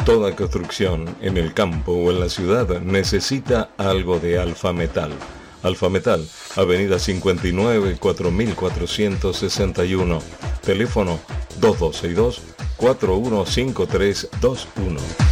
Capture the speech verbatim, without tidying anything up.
Toda construcción en el campo o en la ciudad necesita algo de Alfa Metal. Alfa Metal, Avenida cincuenta y nueve, cuatro mil cuatrocientos sesenta y uno. Teléfono dos dos seis dos, cuatro uno cinco tres dos uno.